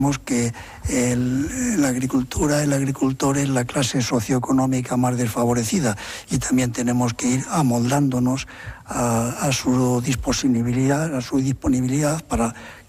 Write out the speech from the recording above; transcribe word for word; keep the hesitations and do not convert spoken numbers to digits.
que el, la agricultura, el agricultor es la clase socioeconómica más desfavorecida y también tenemos que ir amoldándonos a, a su disponibilidad, a su disponibilidad para